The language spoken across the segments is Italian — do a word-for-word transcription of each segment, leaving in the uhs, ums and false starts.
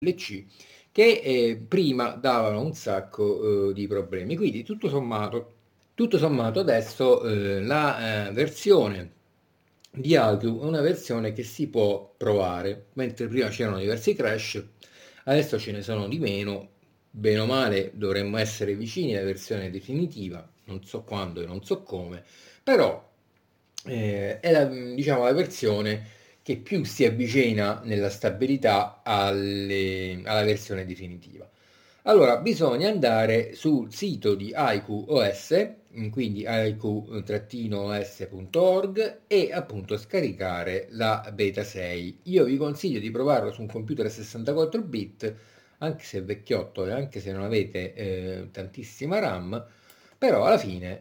C che eh, prima davano un sacco eh, di problemi. Quindi tutto sommato, tutto sommato adesso eh, la eh, versione di iCloud è una versione che si può provare, mentre prima c'erano diversi crash, adesso ce ne sono di meno, bene o male dovremmo essere vicini alla versione definitiva, non so quando e non so come, però eh, è la, diciamo, la versione che più si avvicina nella stabilità alle- alla versione definitiva. Allora, bisogna andare sul sito di iQOS, quindi i q o s punto org e appunto scaricare la beta sei. Io vi consiglio di provarlo su un computer a sessantaquattro bit, anche se è vecchiotto e anche se non avete eh, tantissima RAM, però alla fine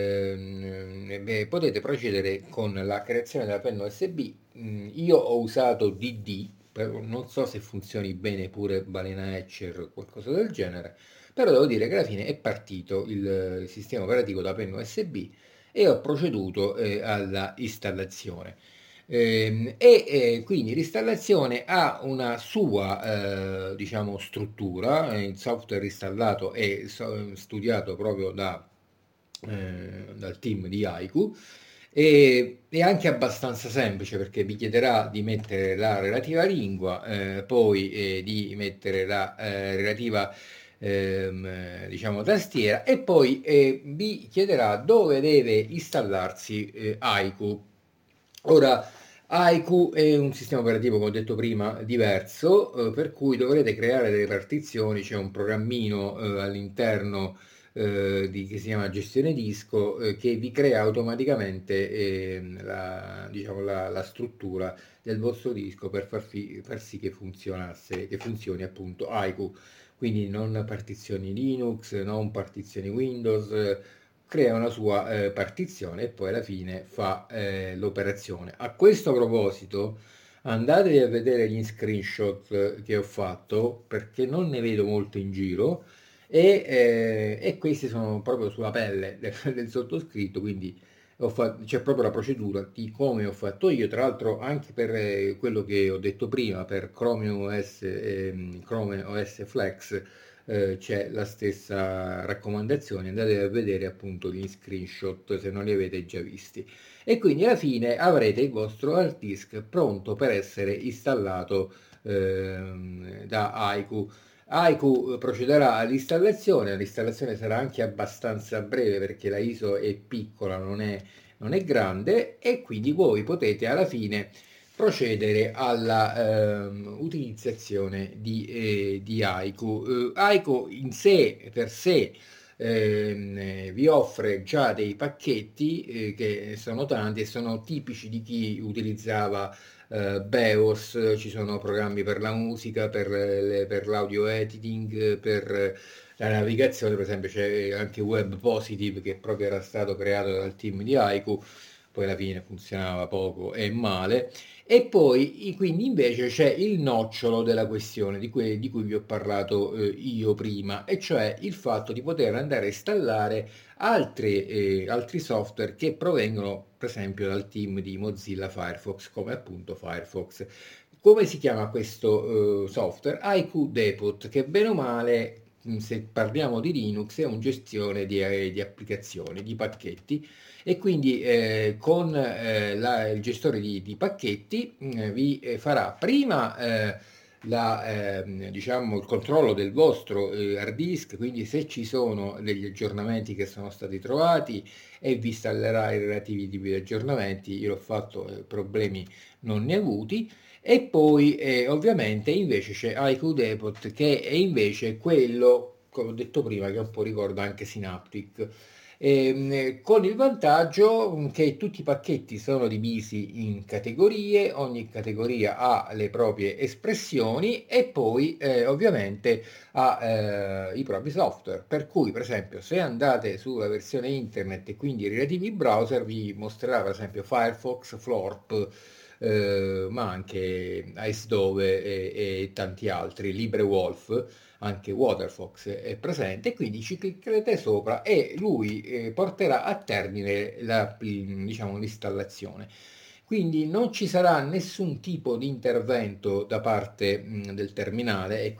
ehm, beh, potete procedere con la creazione della penna U S B. Mm, io ho usato D D, però non so se funzioni bene pure Balena Etcher o qualcosa del genere, però devo dire che alla fine è partito il, il sistema operativo da penna U S B e ho proceduto eh, alla installazione. Ehm, e eh, quindi l'installazione ha una sua eh, diciamo struttura, eh, il software installato e so- studiato proprio da, eh, dal team di Aiku e è anche abbastanza semplice perché vi chiederà di mettere la relativa lingua, eh, poi eh, di mettere la eh, relativa ehm, eh, diciamo tastiera e poi eh, vi chiederà dove deve installarsi eh, Aiku. Ora, Aiku è un sistema operativo, come ho detto prima, diverso, eh, per cui dovrete creare delle partizioni, c'è un programmino eh, all'interno eh, di, che si chiama gestione disco, eh, che vi crea automaticamente ehm, la, diciamo, la, la struttura del vostro disco per far, fi- far sì che funzionasse, che funzioni appunto Aiku. Quindi non partizioni Linux, non partizioni Windows, eh, crea una sua eh, partizione e poi alla fine fa eh, l'operazione. A questo proposito, andatevi a vedere gli screenshot eh, che ho fatto perché non ne vedo molto in giro e, eh, e questi sono proprio sulla pelle del, del sottoscritto, quindi ho fatto- c'è proprio la procedura di come ho fatto io, tra l'altro anche per eh, quello che ho detto prima, per Chrome O S, ehm, Chrome O S Flex eh, c'è la stessa raccomandazione, andate a vedere appunto gli screenshot se non li avete già visti. E quindi alla fine avrete il vostro hard disk pronto per essere installato ehm, da Aiku. Aiku procederà all'installazione, l'installazione sarà anche abbastanza breve perché la I S O è piccola, non è, non è grande e quindi voi potete alla fine procedere alla ehm, utilizzazione di, eh, di Aiku. Eh, Aiku in sé, per sé, ehm, eh, vi offre già dei pacchetti eh, che sono tanti e sono tipici di chi utilizzava eh, Beos, ci sono programmi per la musica, per, le- per l'audio editing, per la navigazione, per esempio c'è anche Web Positive che proprio era stato creato dal team di Aiku, poi alla fine funzionava poco e male. E poi quindi invece c'è il nocciolo della questione di cui, di cui vi ho parlato eh, io prima, e cioè il fatto di poter andare a installare altri, eh, altri software che provengono per esempio dal team di Mozilla Firefox, come appunto Firefox. Come si chiama questo eh, software? I Q Depot, che bene o male, mh, se parliamo di Linux, è un gestione di, eh, di applicazioni, di pacchetti e quindi eh, con eh, la- il gestore di, di pacchetti mh, vi eh, farà prima eh, la, ehm, diciamo, il controllo del vostro eh, hard disk, quindi se ci sono degli aggiornamenti che sono stati trovati e vi installerà i relativi tipi di aggiornamenti. Io l'ho fatto, eh, problemi non ne ho avuti. E poi eh, ovviamente invece c'è iQ Depot che è invece quello, come ho detto prima, che un po' ricorda anche Synaptic. Ehm, con il vantaggio mm, che tutti i pacchetti sono divisi in categorie, ogni categoria ha le proprie espressioni e poi eh, ovviamente ha eh, i propri software. Per cui, per esempio, se andate sulla versione internet e quindi i relativi browser, vi mostrerà per esempio Firefox, Florp, eh, ma anche Icedove e, e tanti altri, LibreWolf, anche Waterfox è presente, quindi ci cliccherete sopra e lui eh, porterà a termine la, diciamo, l'installazione. quindi non ci sarà nessun tipo di intervento da parte mh, del terminale e